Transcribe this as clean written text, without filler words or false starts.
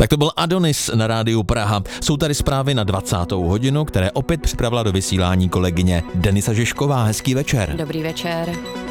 Tak to byl Adonis na rádiu Praha. Jsou tady zprávy na 20. hodinu, které opět připravila do vysílání kolegyně Denisa Žižková. Hezký večer. Dobrý večer.